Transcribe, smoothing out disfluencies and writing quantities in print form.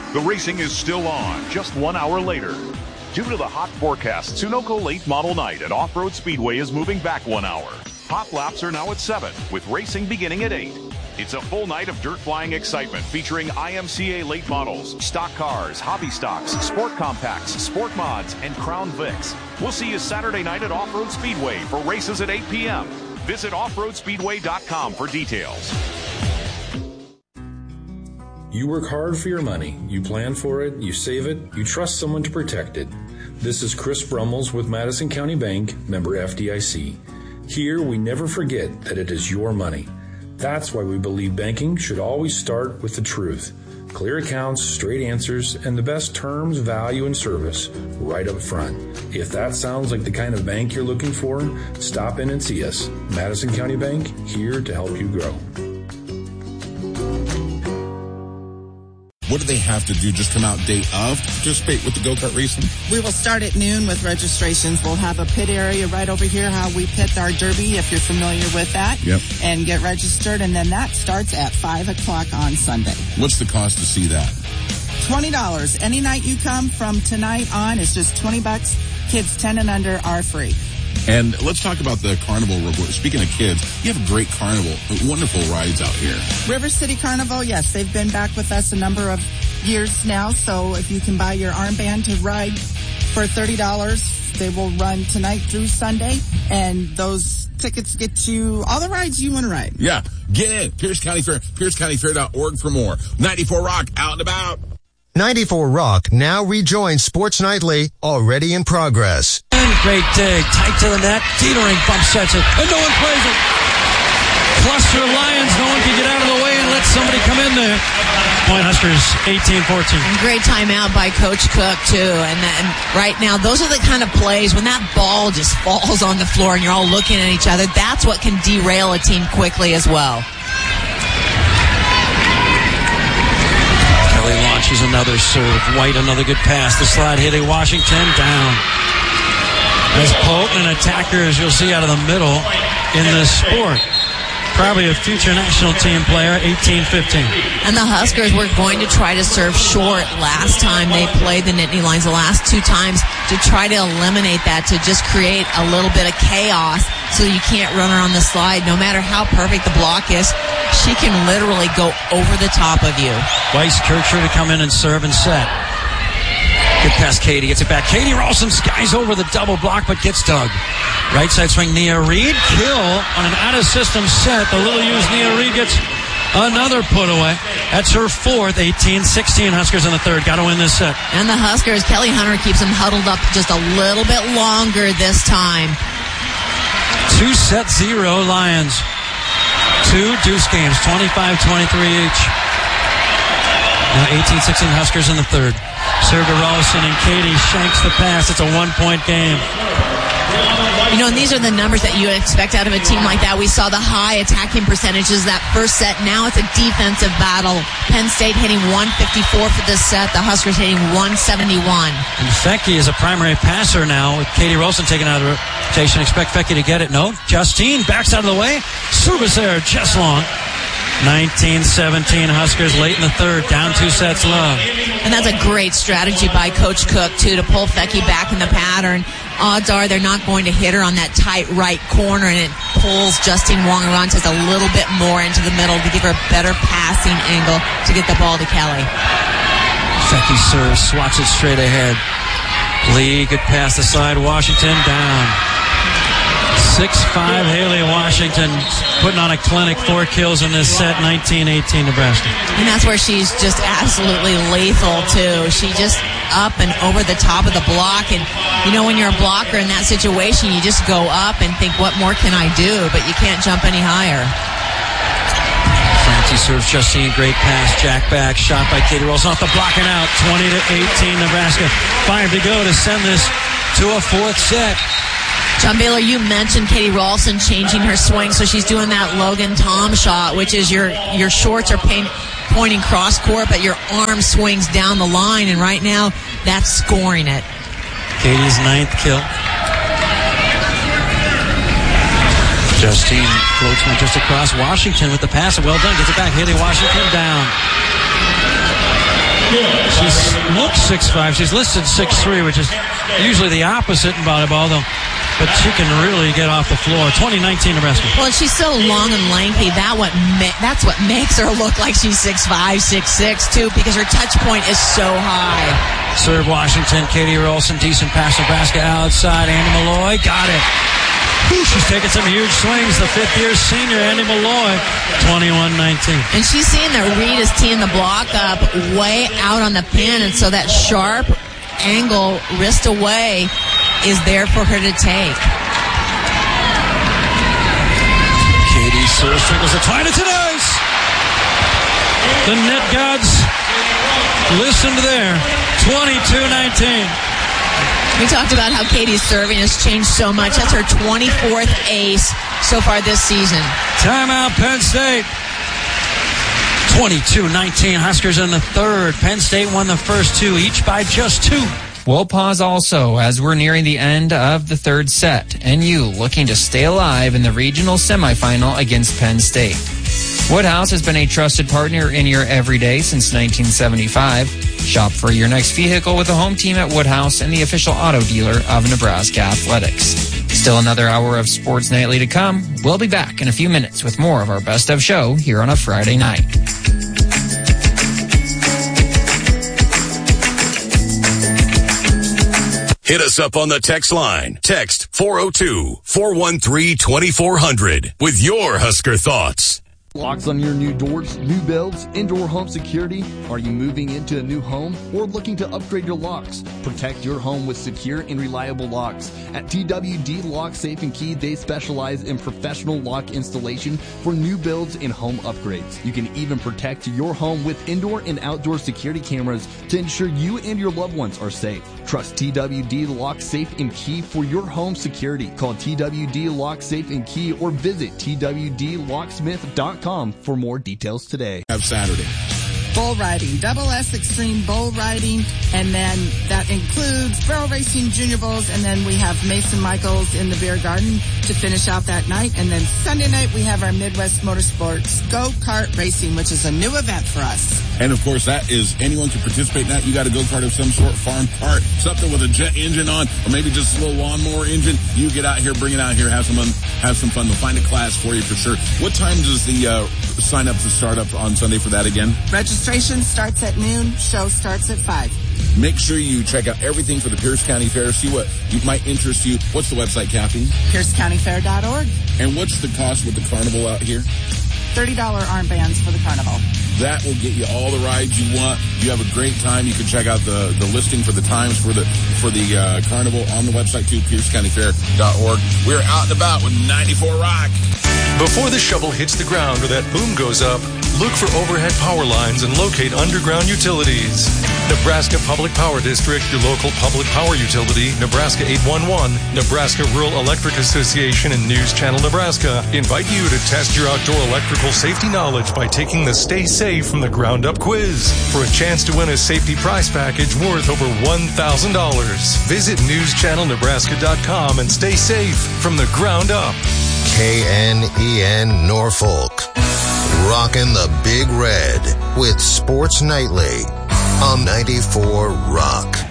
The racing is still on, just 1 hour later. Due to the hot forecast, Sunoco Late Model Night at Off-Road Speedway is moving back 1 hour. Hot laps are now at 7, with racing beginning at 8. It's a full night of dirt flying excitement featuring IMCA late models, stock cars, hobby stocks, sport compacts, sport mods, and Crown Vics. We'll see you Saturday night at Off-Road Speedway for races at 8 p.m. Visit offroadspeedway.com for details. You work hard for your money. You plan for it, you save it, you trust someone to protect it. This is Chris Brummels with Madison County Bank, member FDIC. Here, we never forget that it is your money. That's why we believe banking should always start with the truth. Clear accounts, straight answers, and the best terms, value, and service right up front. If that sounds like the kind of bank you're looking for, stop in and see us. Madison County Bank, here to help you grow. What do they have to do? Just come out day of to participate with the go-kart racing? We will start at noon with registrations. We'll have a pit area right over here, how we pit our derby, if you're familiar with that. Yep. And get registered, and then that starts at 5 o'clock on Sunday. What's the cost to see that? $20. Any night you come from tonight on, it's just $20. Kids 10 and under are free. And let's talk about the carnival real quick. Speaking of kids, you have a great carnival, wonderful rides out here. River City Carnival, yes, they've been back with us a number of years now. So if you can buy your armband to ride for $30, they will run tonight through Sunday. And those tickets get you all the rides you want to ride. Yeah, get in. Pierce County Fair, piercecountyfair.org for more. 94 Rock, out and about. 94 Rock now rejoins Sports Nightly, already in progress. Great dig, tight to the net, teetering, bump sets it, and no one plays it. Cluster of Lions, no one can get out of the way and let somebody come in there. Point Huskers, 18-14. And great timeout by Coach Cook, too. And right now, those are the kind of plays when that ball just falls on the floor and you're all looking at each other. That's what can derail a team quickly as well. Kelly launches another serve. White, another good pass. The slide hitting Washington down. As Polk, an attacker, as you'll see out of the middle in this sport. Probably a future national team player, 18-15. And the Huskers were going to try to serve short last time they played the Nittany Lions, the last two times, to try to eliminate that, to just create a little bit of chaos so you can't run her on the slide. No matter how perfect the block is, she can literally go over the top of you. Weiss Kircher to come in and serve and set. Good pass, Katie. Gets it back. Katie Ralston skies over the double block, but gets dug. Right side swing, Nia Reed. Kill on an out-of-system set. The little used Nia Reed gets another put away. That's her fourth. 18-16 Huskers in the third. Got to win this set. And the Huskers, Kelly Hunter keeps them huddled up just a little bit longer this time. 2-0 Lions. Two deuce games, 25-23 each. Now 18-16 Huskers in the third. Serve to Ralston, and Katie shanks the pass. It's a one-point game. You know, and these are the numbers that you would expect out of a team like that. We saw the high attacking percentages that first set. Now it's a defensive battle. Penn State hitting 154 for this set. The Huskers hitting 171. And Fecky is a primary passer now with Katie Ralston taken out of rotation. Expect Fecky to get it. No. Justine backs out of the way. Service error just long. 19-17 Huskers late in the third, down 2 sets love. And that's a great strategy by Coach Cook, too, to pull Fecky back in the pattern. Odds are they're not going to hit her on that tight right corner, and it pulls Justine Wong-Arantes a little bit more into the middle to give her a better passing angle to get the ball to Kelly. Fecky serves, swats it straight ahead. Lee, good pass the side. Washington down. 6'5", Haley Washington putting on a clinic, 4 kills in this set, 19-18 Nebraska. And that's where she's just absolutely lethal, too. She just up and over the top of the block. And, you know, when you're a blocker in that situation, you just go up and think, what more can I do? But you can't jump any higher. Francie serves Justine, great pass, jack back, shot by Katie Ralston off the block and out, 20-18 Nebraska. 5 to go to send this to a fourth set. John Baylor, you mentioned Katie Ralston changing her swing, so she's doing that Logan Tom shot, which is your shorts are pointing cross court, but your arm swings down the line, and right now that's scoring it. Katie's 9th kill. Justine floats one just across Washington with the pass. Well done. Gets it back. Haley Washington down. She looks 6'5". She's listed 6'3", which is usually the opposite in volleyball, though. But she can really get off the floor. 2019 Nebraska. Well, she's so long and lengthy. That's what makes her look like she's 6'5", 6'6", too, because her touch point is so high. Serve Washington. Katie Rolson. Decent pass. Nebraska outside. Andy Malloy. Got it. She's taking some huge swings. The fifth-year senior, Andy Malloy. 21-19. And she's seeing that Reed is teeing the block up way out on the pin, and so that sharp angle, wrist away, is there for her to take. Katie serves, trickles the twine. It's an ice. The net gods listened there. 22-19. We talked about how Katie's serving has changed so much. That's her 24th ace so far this season. Timeout, Penn State. 22-19. Huskers in the third. Penn State won the first two, each by just 2. We'll pause also as we're nearing the end of the third set. NU looking to stay alive in the regional semifinal against Penn State. Woodhouse has been a trusted partner in your everyday since 1975. Shop for your next vehicle with the home team at Woodhouse and the official auto dealer of Nebraska Athletics. Still another hour of Sports Nightly to come. We'll be back in a few minutes with more of our Best of show here on a Friday night. Hit us up on the text line. Text 402-413-2400 with your Husker thoughts. Locks on your new doors, new builds, indoor home security? Are you moving into a new home or looking to upgrade your locks? Protect your home with secure and reliable locks. At TWD Lock Safe and Key, they specialize in professional lock installation for new builds and home upgrades. You can even protect your home with indoor and outdoor security cameras to ensure you and your loved ones are safe. Trust TWD Lock Safe and Key for your home security. Call TWD Lock Safe and Key or visit twdlocksmith.com for more details today. Have Saturday. Bull riding, double S extreme bull riding, and then that includes barrel racing, junior bulls, and then we have Mason Michaels in the beer garden to finish out that night. And then Sunday night we have our Midwest Motorsports go-kart racing, which is a new event for us. And of course, that is anyone can participate in that. You got a go-kart of some sort, farm cart, something with a jet engine on, or maybe just a little lawnmower engine. You get out here, bring it out here, have some fun. They'll find a class for you for sure. What time does the sign up to start up on Sunday for that again? Registration starts at noon. Show starts at 5. Make sure you check out everything for the Pierce County Fair. See what might interest you. What's the website, Kathy? PierceCountyFair.org. And what's the cost with the carnival out here? $30 armbands for the carnival. That will get you all the rides you want. You have a great time. You can check out the listing for the times for the carnival on the website too, PierceCountyFair.org. We're out and about with 94 Rock. Before the shovel hits the ground or that boom goes up, look for overhead power lines and locate underground utilities. Nebraska Public Power District, your local public power utility, Nebraska 811, Nebraska Rural Electric Association, and News Channel Nebraska invite you to test your outdoor electrical safety knowledge by taking the Stay Safe from the Ground Up quiz for a chance to win a safety prize package worth over $1,000. Visit newschannelnebraska.com and stay safe from the ground up. KNEN Norfolk. Rockin' the Big Red with Sports Nightly on 94 Rock.